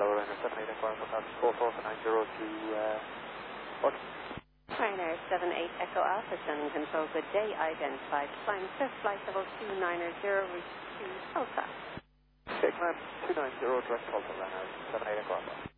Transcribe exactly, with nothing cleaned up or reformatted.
lower runner seven eight Echo Alpha, that's four four nine zero to uh, what? Ryanair seven eight Echo Alpha, sending control, good day, identified, climb Swift flight level two nine zero, reach to Tulsa. Okay, climb two nine zero, direct Tulsa, Ryanair seven eight Echo Alpha.